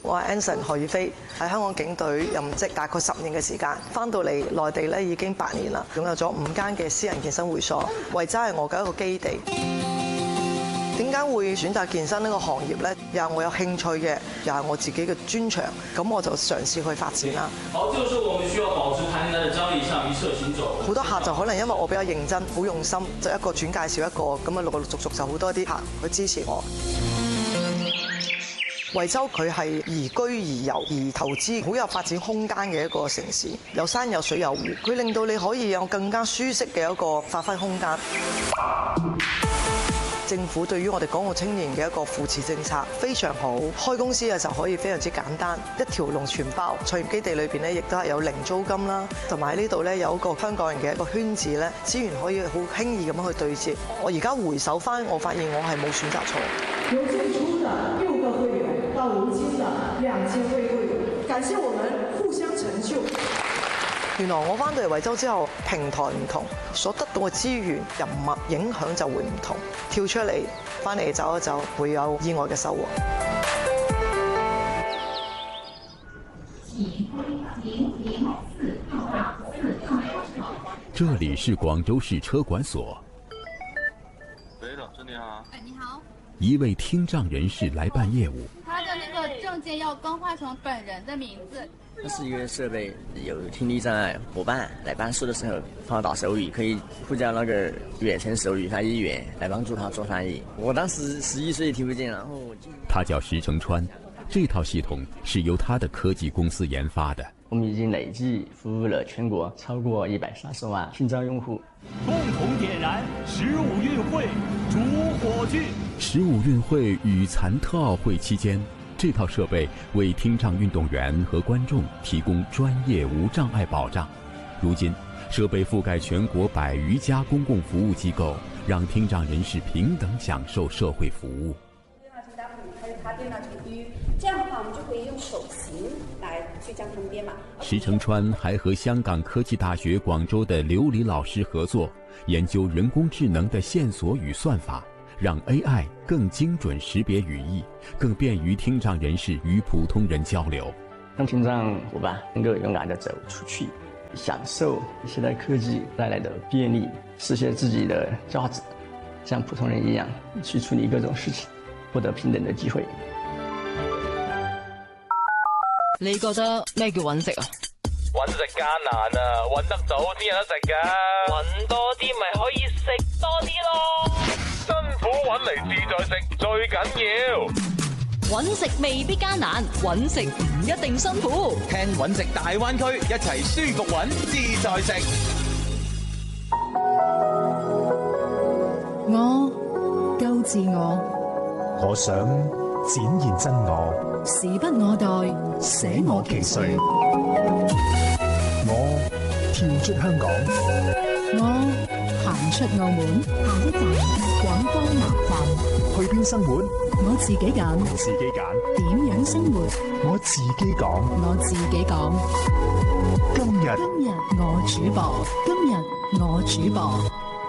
我係 Anson 何宇飛，喺香港警隊任職大概10年嘅時間，翻到嚟內地咧已經8年啦，擁有咗5間嘅私人健身會所，惠州係我嘅一個基地。點解會選擇健身呢個行業呢？又係我有興趣嘅，又係我自己嘅專長，咁我就嘗試去發展啦。 好，這個時候我們需要保持彈性的張力，向一側行走。 好多客就可能因為我比較認真、好用心，就一個轉介紹一個，咁啊陸陸續續就好多啲客去支持我。惠州佢係宜居宜遊宜投資，好有發展空間嘅一個城市，有山有水有湖，佢令到你可以有更加舒適嘅一個發揮空間。政府對於我哋港澳青年嘅一個扶持政策非常好，開公司嘅時候可以非常之簡單，一條龍全包。創業基地裏邊咧，亦都係有零租金啦，同埋呢度咧有一個香港人嘅一個圈子咧，資源可以好輕易咁樣去對接。我而家回首翻，我發現我係冇選擇錯。 由最初的6個會員到如今的2000位會員，感謝我們互相成就。 原來我翻到嚟惠州之後，平台唔同，所得到嘅資源、人脈影響就會唔同。跳出嚟，翻嚟走一走，會有意外嘅收穫。 這裡是廣州市車管所。 喂，老師你好。 哎，你好。 一位聽障人士來辦業務。 他的那個證件要更換成本人的名字。 這是一個設備，有聽力障礙夥伴來辦事的時候幫他打手語，可以呼叫那個遠程手語翻譯員來幫助他做翻譯。我當時11歲聽不見，然後他叫石成川，這套系統是由他的科技公司研發的。 我們已經累計服務了全國超過130萬聽障用戶。 共同點燃15運會主火炬。 15運會與殘特奧會期間，這套設備為聽障運動員和觀眾提供專業無障礙保障。如今，設備覆蓋全國100餘家公共服務機構，讓聽障人士平等享受社會服務。 電腦程打筆，還有他電腦程序，這樣的話，我們就可以用手型來去將它們編碼。 石成川還和香港科技大學廣州的劉黎老師合作，研究人工智能的線索與算法，讓 AI 更精準識別語義，更便於聽障人士與普通人交流。 讓聽障夥伴能夠勇敢地走出去，享受現代科技帶來的便利，實現自己的價值，像普通人一樣去處理各種事情，獲得平等的機會。 你覺得咩叫揾食啊？ 揾食艱難啊，揾得到先有得食㗎。揾多啲咪可以食多啲咯。辛苦揾嚟自在食最緊要。 揾食未必艱難，揾食唔一定辛苦。 聽揾食大灣區，一齊舒服揾自在食。 我夠自我， 我想展現真我， 時不我待，捨我其誰。 我跳出香港， 我行出澳門，下一站廣東南站。 去邊生活？ 我自己揀， 自己揀。 點樣生活？ 我自己講， 我自己講。 今日我主播，今日我主播。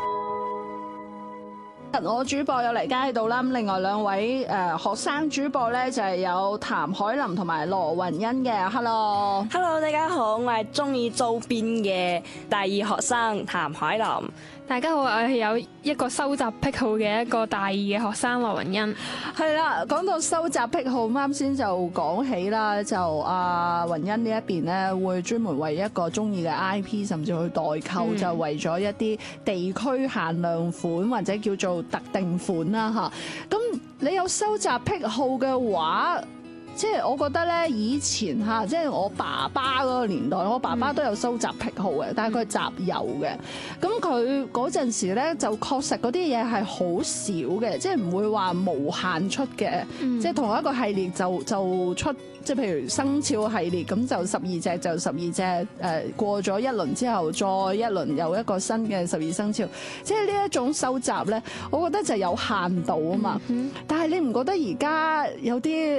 我主播有嚟街度啦，咁另外2位學生主播咧就係有譚海琳同埋羅雲欣嘅。Hello， 大家好，我係中意周邊嘅大二學生譚海琳。 大家好，我係有一個收集癖好嘅一個大二嘅學生羅雲欣。 係啦，講到收集癖好，啱先就講起啦，就雲欣呢一邊咧會專門為一個中意嘅 IP 甚至去代購，就為咗一啲地區限量款或者叫做特定款啦嚇。咁你有收集癖好嘅話，即係我覺得咧，以前嚇，即係我爸爸嗰個年代，我爸爸都有收集癖好嘅，但係佢係集郵嘅。咁佢嗰陣時咧，就確實嗰啲嘢係好少嘅，即係唔會話無限出嘅。即係同一個系列就出，即係譬如生肖系列，咁就12隻就12隻。過咗一輪之後，再一輪有一個新嘅12生肖。即係呢一種收集咧，我覺得就有限度啊嘛。但係你唔覺得而家有啲？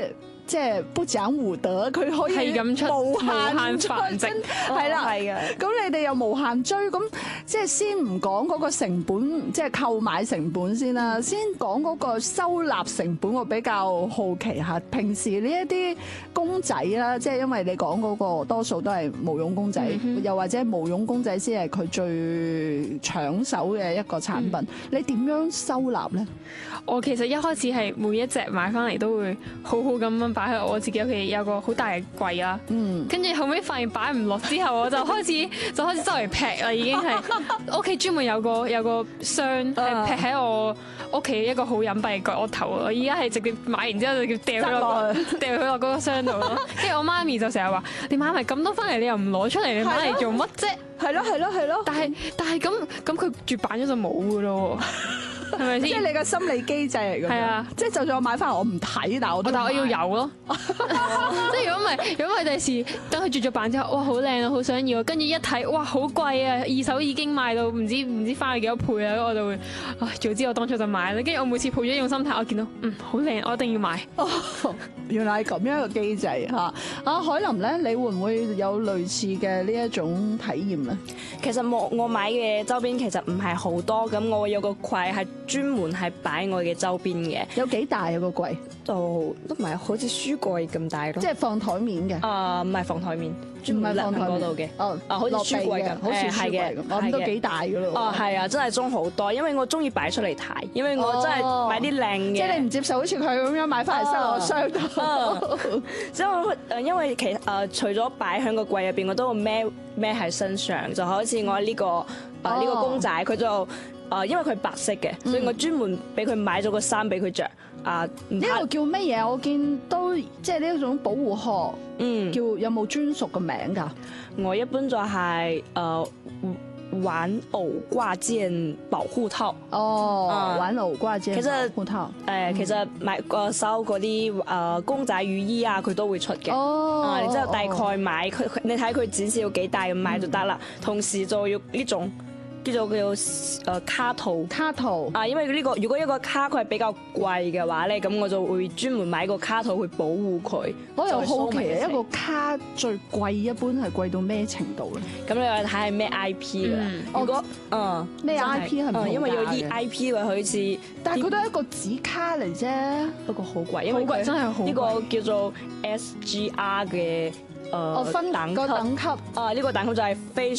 即係不講武德，佢可以係咁出無無限繁殖， 係啦， 係嘅。 咁你哋又無限追，咁即係先唔講嗰個成本，即係購買成本先啦，先講嗰個收納成本。我比較好奇嚇，平時呢一啲公仔啦，即係因為你講嗰個多數都係毛絨公仔，又或者毛絨公仔先係佢最搶手嘅一個產品。你點樣收納咧？ 我其實一開始係每一隻買翻嚟都會好好咁樣擺喺我自己屋企有個好大嘅櫃啦。跟住後尾發現擺唔落之後，我就開始周圍劈啦，已經係屋企專門有個箱係劈喺我屋企一個好隱蔽嘅角落頭。我而家係直接買完之後就叫掉佢落嗰個箱度咯。跟住我媽咪就成日話：你買埋咁多翻嚟，你又唔攞出嚟，你買嚟做乜啫？ 係咯。但係咁佢絕版咗就冇噶咯。係咪先？ 即係你個心理機制嚟㗎。係啊，即係就算我買翻嚟我唔睇，但我要有咯。即係如果唔係第時等佢絕咗版之後，哇好靚啊，好想要，跟住一睇，哇好貴啊，二手已經賣到唔知翻去幾多倍啦，我就會早知我當初就買啦。跟住我每次抱咗一種心態，我見到好靚，我一定要買。 原來係咁樣一個機制嚇。海琳咧，你會唔會有類似嘅呢一種體驗咧？ 其實我買嘅周邊其實唔係好多，咁我有個櫃係專門係擺我嘅周邊嘅。 有幾大啊個櫃？ 都唔係好似書櫃咁大咯。 即係放台面嘅？ 唔係放台面，專門放喺嗰度嘅。好似書櫃咁， 好似書櫃咁。我諗都幾大㗎咯。 係啊，真係裝好多，因為我中意擺出嚟睇，因為我真係買啲靚嘅。 即係你唔接受好似佢咁樣買翻嚟收我箱度。 因為除咗擺喺個櫃入邊，我都會孭喺身上，就好似我呢個公仔，佢就因為佢白色嘅，所以我專門俾佢買咗個衫俾佢着。呢個叫乜嘢？我見都即係呢一種保護殼，叫有冇專屬嘅名㗎？ 我一般就係玩偶掛件保護套。 玩偶掛件保護套。 其實買收嗰啲公仔雨衣啊，佢都會出嘅。然之後大概買佢，你睇佢展示要幾大咁買就得啦。同時就要呢種叫卡套。因為呢個如果一個卡佢係比較貴嘅話咧，咁我就會專門買個卡套去保護佢。 我又好奇一個卡最貴一般係貴到咩程度咧？ 咁你話睇係咩 IP 啦？如果咩 IP 係咪？ 因為有啲 IP 嘅好似， 但係佢都係一個紙卡嚟啫， 不過好貴，因為佢真係好貴。 呢個叫做 SGR 嘅。分等級個等級呢個等級就係非